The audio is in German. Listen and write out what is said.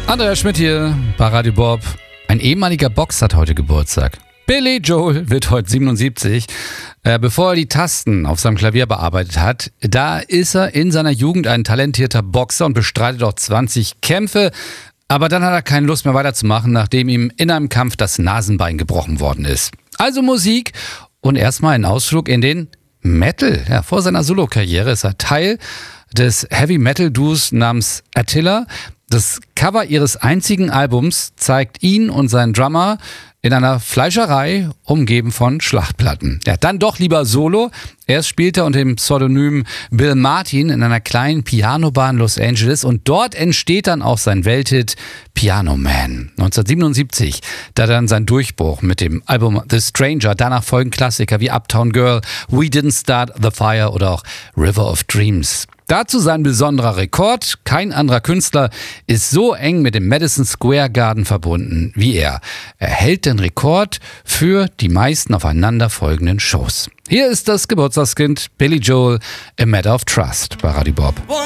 Andreas Schmidt hier bei Radio Bob. Ein ehemaliger Boxer hat heute Geburtstag. Billy Joel wird heute 77. Bevor er die Tasten auf seinem Klavier bearbeitet hat, da ist er in seiner Jugend ein talentierter Boxer und bestreitet auch 20 Kämpfe. Aber dann hat er keine Lust mehr weiterzumachen, nachdem ihm in einem Kampf das Nasenbein gebrochen worden ist. Also Musik und erstmal ein Ausflug in den Metal. Ja, vor seiner Solo-Karriere ist er Teil des Heavy-Metal-Duos namens Attila. Das Cover ihres einzigen Albums zeigt ihn und seinen Drummer in einer Fleischerei, umgeben von Schlachtplatten. Ja, dann doch lieber Solo. Erst spielt er unter dem Pseudonym Bill Martin in einer kleinen Pianobar in Los Angeles und dort entsteht dann auch sein Welthit Piano Man. 1977, da dann sein Durchbruch mit dem Album The Stranger, danach folgen Klassiker wie Uptown Girl, We Didn't Start the Fire oder auch River of Dreams. Dazu sein besonderer Rekord. Kein anderer Künstler ist so eng mit dem Madison Square Garden verbunden wie er. Er hält den Rekord für die meisten aufeinanderfolgenden Shows. Hier ist das Geburtstagskind Billy Joel, A Matter of Trust bei Radio Bob.